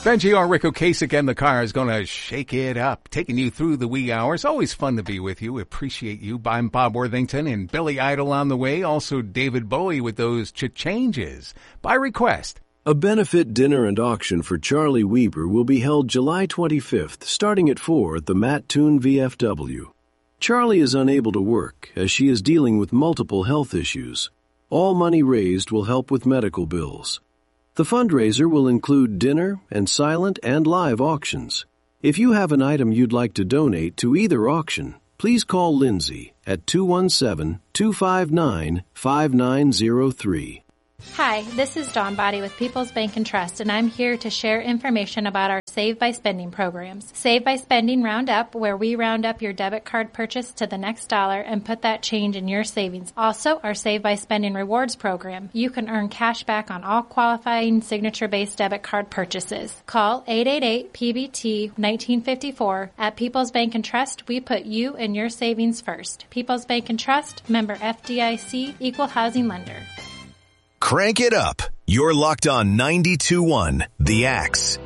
Benji R. Rico Kasich and the car is going to shake it up, taking you through the wee hours. Always fun to be with you. Appreciate you. I'm Bob Worthington and Billy Idol on the way. Also David Bowie with those changes by request. A benefit dinner and auction for Charlie Weber will be held July 25th, starting at 4 at the Matt Toon VFW. Charlie is unable to work as she is dealing with multiple health issues. All money raised will help with medical bills. The fundraiser will include dinner and silent and live auctions. If you have an item you'd like to donate to either auction, please call Lindsay at 217-259-5903. Hi, this is Dawn Body with People's Bank and Trust, and I'm here to share information about our Save by Spending programs. Save by Spending Roundup, where we round up your debit card purchase to the next dollar and put that change in your savings. Also, our Save by Spending Rewards program. You can earn cash back on all qualifying signature-based debit card purchases. Call 888-PBT-1954. At People's Bank and Trust, we put you and your savings first. People's Bank and Trust, member FDIC, equal housing lender. Crank it up. You're locked on 92.1 The Axe.